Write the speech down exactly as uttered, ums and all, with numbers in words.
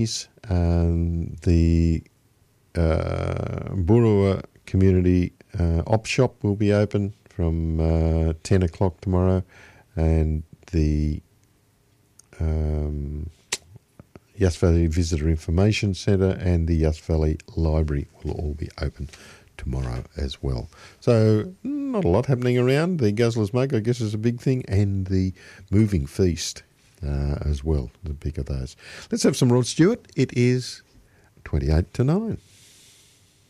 Um, the uh, Burua Community uh, Op Shop will be open from uh, ten o'clock tomorrow, and the um, Yass Valley Visitor Information Centre and the Yass Valley Library will all be open tomorrow as well. So not a lot happening around. The Guzzlers Mug, I guess, is a big thing, and the Moving Feast uh, as well, the big of those. Let's have some Rod Stewart. It is twenty-eight to nine.